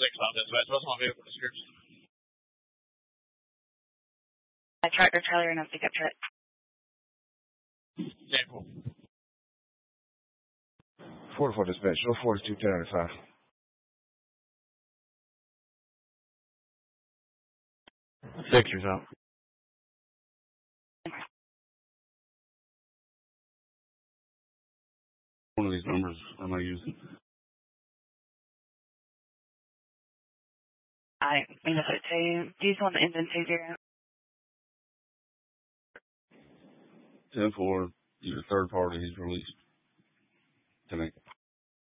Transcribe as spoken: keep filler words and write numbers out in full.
six on dispatch. What's my vehicle description? A tractor trailer and a pickup truck. ten four. forty-four dispatch, oh forty-two ten ninety-five. Sixers out. One of these numbers am I using? I mean, if it too. Do you just want the engine two zero? ten four, you're third party, he's released. Tonight.